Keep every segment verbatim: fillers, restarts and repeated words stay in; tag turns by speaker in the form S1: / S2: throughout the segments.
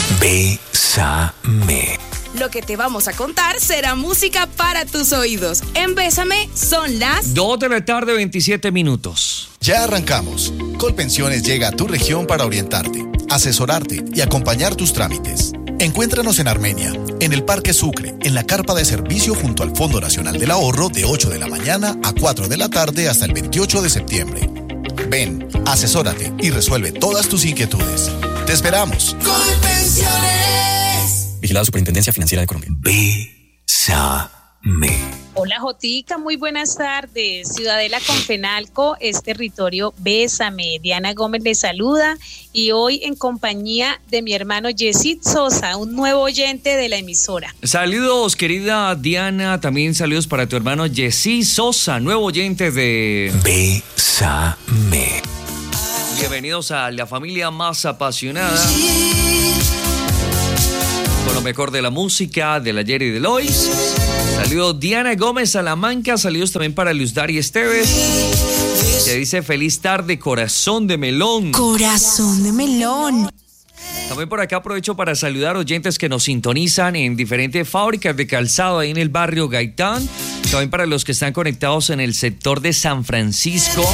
S1: Bésame.
S2: Lo que te vamos a contar será música para tus oídos. En Bésame son las
S3: dos de la tarde, veintisiete minutos.
S4: Ya arrancamos. Colpensiones llega a tu región para orientarte, asesorarte y acompañar tus trámites. Encuéntranos en Armenia, en el Parque Sucre, en la carpa de servicio junto al Fondo Nacional del Ahorro de ocho de la mañana a cuatro de la tarde hasta el veintiocho de septiembre. Ven, asesórate y resuelve todas tus inquietudes. ¡Te esperamos!
S1: Colpensiones.
S5: Vigilada Superintendencia Financiera de Colombia.
S1: Bésame.
S6: Hola Jotica, muy buenas tardes. Ciudadela Confenalco es territorio Bésame. Diana Gómez les saluda y hoy en compañía de mi hermano Yesid Sosa, un nuevo oyente de la emisora.
S3: Saludos querida Diana, también saludos para tu hermano Yesid Sosa, nuevo oyente de
S1: Bésame.
S3: Bienvenidos a la familia más apasionada, con lo mejor de la música, del ayer y del hoy. Saludos Diana Gómez Salamanca, saludos también para Luz Dari Esteves, que dice feliz tarde, corazón de melón.
S2: Corazón de melón.
S3: También por acá aprovecho para saludar oyentes que nos sintonizan en diferentes fábricas de calzado ahí en el barrio Gaitán. También para los que están conectados en el sector de San Francisco,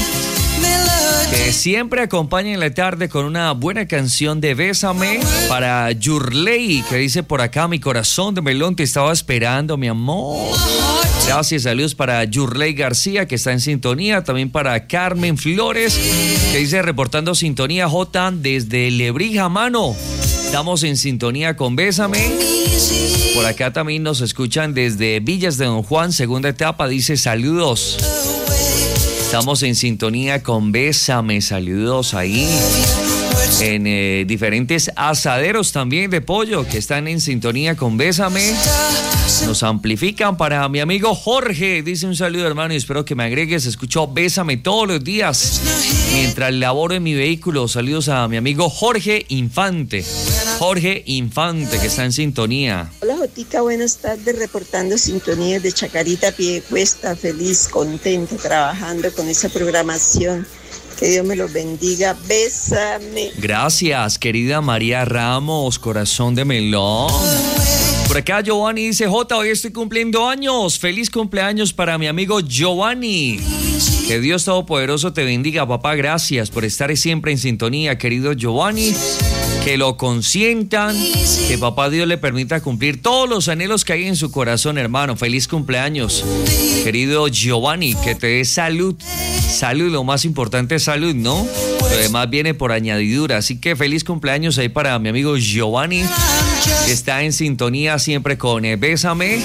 S3: que siempre acompañan la tarde con una buena canción de Bésame. Para Yurley, que dice por acá, mi corazón de melón te estaba esperando, mi amor. Gracias, saludos para Yurley García, que está en sintonía. También para Carmen Flores, que dice reportando sintonía J desde Lebrija, mano. Estamos en sintonía con Bésame. Por acá también nos escuchan desde Villas de Don Juan, segunda etapa, dice saludos. Estamos en sintonía con Bésame, saludos ahí. En eh, diferentes asaderos también de pollo que están en sintonía con Bésame. Nos amplifican. Para mi amigo Jorge, dice un saludo hermano y espero que me agregues. Escucho Bésame todos los días mientras laboro en mi vehículo. Saludos a mi amigo Jorge Infante. Jorge Infante, que está en sintonía.
S7: Hola Jotica, buenas tardes, reportando sintonías de Chacarita Piedecuesta, feliz, contento, trabajando con esa programación. Que Dios me los bendiga. Bésame.
S3: Gracias, querida María Ramos, corazón de melón. Por acá Giovanni dice, Jota, hoy estoy cumpliendo años. Feliz cumpleaños para mi amigo Giovanni. Que Dios Todopoderoso te bendiga, papá. Gracias por estar siempre en sintonía, querido Giovanni. Que lo consientan, que papá Dios le permita cumplir todos los anhelos que hay en su corazón, hermano. Feliz cumpleaños, querido Giovanni, que te dé salud. Salud, lo más importante es salud, ¿no? Lo demás viene por añadidura. Así que feliz cumpleaños ahí para mi amigo Giovanni, que está en sintonía siempre con Bésame.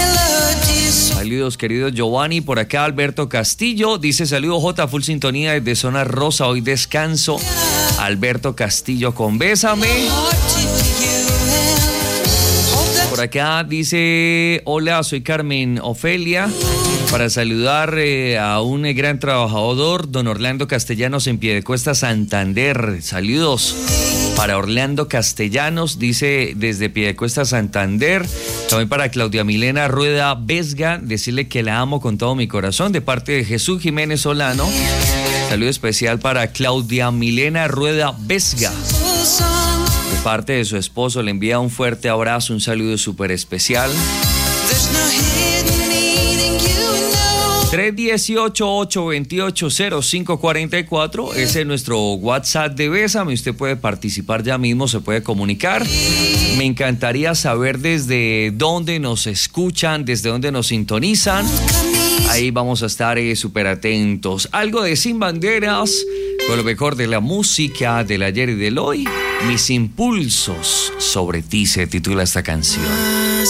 S3: Saludos, querido Giovanni. Por acá Alberto Castillo dice saludos J, full sintonía desde Zona Rosa, hoy descanso. Alberto Castillo con Bésame. Por acá dice hola, soy Carmen Ofelia, para saludar eh, a un eh, gran trabajador, don Orlando Castellanos en Piedecuesta, Santander. Saludos para Orlando Castellanos, dice desde Piedecuesta, Santander. También para Claudia Milena Rueda Vesga, decirle que la amo con todo mi corazón, de parte de Jesús Jiménez Solano. Saludo especial para Claudia Milena Rueda Vesga. De parte de su esposo le envía un fuerte abrazo, un saludo súper especial. tres uno ocho, ocho dos ocho, cero cinco cuatro cuatro, ese es nuestro WhatsApp de Bésame. Usted puede participar ya mismo, se puede comunicar. Me encantaría saber desde dónde nos escuchan, desde dónde nos sintonizan. Ahí vamos a estar eh, súper atentos. Algo de Sin Banderas, con lo mejor de la música del ayer y del hoy. Mis impulsos sobre ti se titula esta canción.